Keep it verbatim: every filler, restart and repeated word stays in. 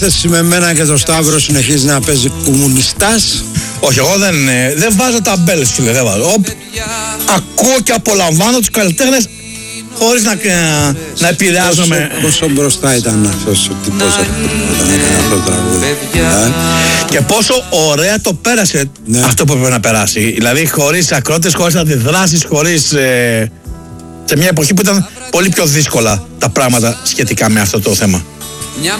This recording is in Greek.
Εσύ με μένα και το Σταύρο συνεχίζει να παίζει κομμουνιστάς. Όχι, εγώ δεν, ε, δεν βάζω ταμπέλες, φίλε, δεν βάζω. Οπ, ακούω και απολαμβάνω τους καλλιτέχνες χωρίς να, να, να επηρεάζομαι. Πόσο, πόσο μπροστά ήταν αυτός ο τύπος όταν έκανε αυτό το τραγούδι. Ε? Και πόσο ωραία το πέρασε, ναι, αυτό που έπρεπε να περάσει. Δηλαδή χωρίς ακρότες, χωρίς αντιδράσεις, χωρίς... Ε, σε μια εποχή που ήταν πολύ πιο δύσκολα τα πράγματα σχετικά με αυτό το θέμα.